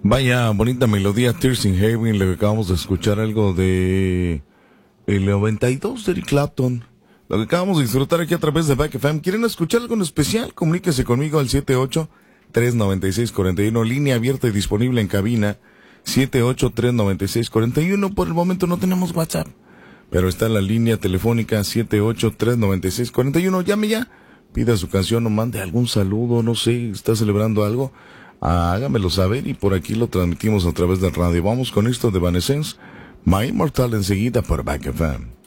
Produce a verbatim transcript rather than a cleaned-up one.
Vaya bonita melodía, Tears in Heaven. Le acabamos de escuchar algo de el noventa y dos de Eric Clapton. Lo que acabamos de disfrutar aquí a través de Back F M. ¿Quieren escuchar algo en especial? Comuníquese conmigo al siete ocho, tres nueve seis, cuatro uno. Línea abierta y disponible en cabina. siete ocho, tres nueve seis, cuatro uno. Por el momento no tenemos WhatsApp, pero está la línea telefónica siete ocho, tres nueve seis, cuatro uno. Llame ya. Pida su canción o mande algún saludo. No sé, está celebrando algo. Ah, hágamelo saber y por aquí lo transmitimos a través de radio. Vamos con esto de Evanescence, My Immortal, enseguida por Back F M.